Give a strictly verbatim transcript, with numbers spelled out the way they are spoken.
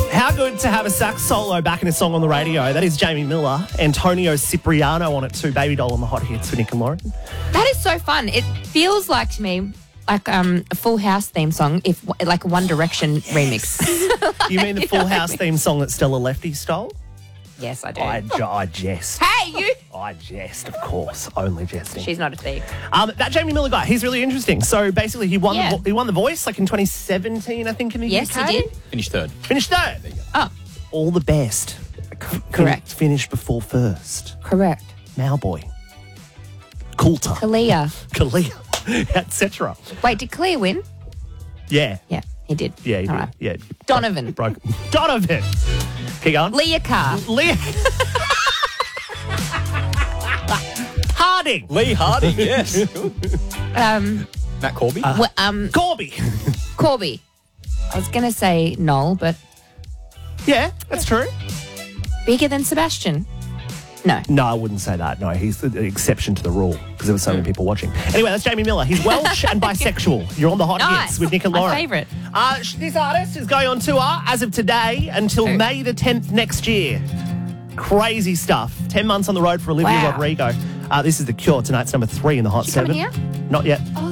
How good to have a sax solo back in a song on the radio. That is Jamie Miller. Antonio Cipriano on it too. Baby Doll on the hot hits for Nick and Lauren. That is so fun. It feels like to me like um, a Full House theme song, if like a One Direction remix. You mean the Full House theme song that Stella Lefty stole? Yes, I do. I, I jest. Hey, you. I jest, of course. Only jesting. She's not a thief. Um, that Jamie Miller guy, he's really interesting. So basically, he won. Yeah. The, vo- he won the Voice like in twenty seventeen, I think, in the Yes, U K. he did. Finished third. Finished third. Oh, All the best. C- Correct. Finished before first. correct. Malboy. Coulter. Kalia. Kalia, et cetera. Wait, did Kalia win? Yeah. Yeah, he did. Yeah, he All did. right. Yeah. Donovan. Broke. Donovan. Keep going. Leah Carr. Leah. Harding. Lee Harding, yes. Um, Matt Corby. wh- um, Corby. Corby. I was going to say Noel, but Yeah, that's true. bigger than Sebastian. No. No, I wouldn't say that. No, he's the exception to the rule because there were so many people watching. Anyway, that's Jamie Miller. He's Welsh and bisexual. You're on the hot Nice. hits with Nick and My Lauren. favourite. Uh, sh- this artist is going on tour as of today until Who? May the tenth next year. Crazy stuff. Ten months on the road for Olivia Wow. Rodrigo. Uh, this is The Cure. Tonight's number three in the Hot She Seven. coming here? Not yet.